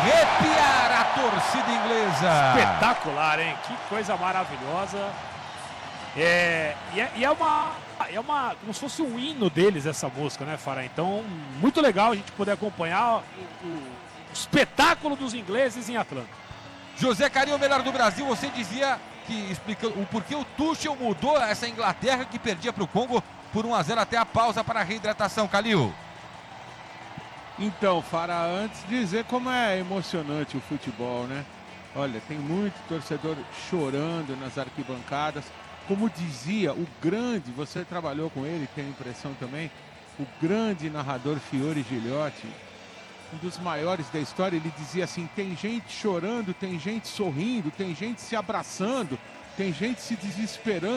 arrepiar a torcida inglesa. Espetacular, hein? Que coisa maravilhosa. É como se fosse um hino deles essa música, né, Fará? Então, muito legal a gente poder acompanhar o espetáculo dos ingleses em Atlanta. José Carinho, o melhor do Brasil, você dizia que explica o porquê o Tuchel mudou essa Inglaterra que perdia para o Congo por 1-0 até a pausa para a reidratação, Calil. Então, Fará, antes de dizer como é emocionante o futebol, né? Olha, tem muito torcedor chorando nas arquibancadas. Como dizia o grande, você trabalhou com ele, tem a impressão também, o grande narrador Fiore Gilhote, um dos maiores da história, ele dizia assim, tem gente chorando, tem gente sorrindo, tem gente se abraçando, tem gente se desesperando.